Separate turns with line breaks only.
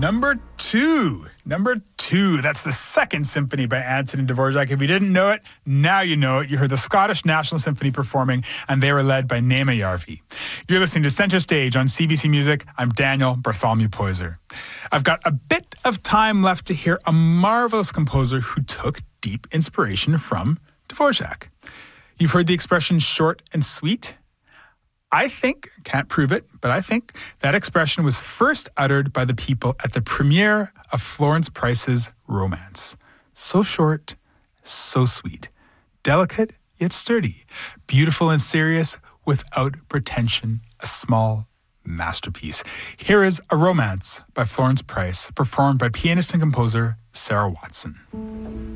Number two. That's the Second Symphony by Antonin Dvorak. If you didn't know it, now you know it. You heard the Scottish National Symphony performing, and they were led by Naima Yarvi. You're listening to Center Stage on CBC Music. I'm Daniel Bartholomew Poyser. I've got a bit of time left to hear a marvelous composer who took deep inspiration from Dvorak. You've heard the expression short and sweet. I think, can't prove it, but I think that expression was first uttered by the people at the premiere of Florence Price's Romance. So short, so sweet. Delicate, yet sturdy. Beautiful and serious, without pretension. A small masterpiece. Here is A Romance by Florence Price, performed by pianist and composer Sarah Watson.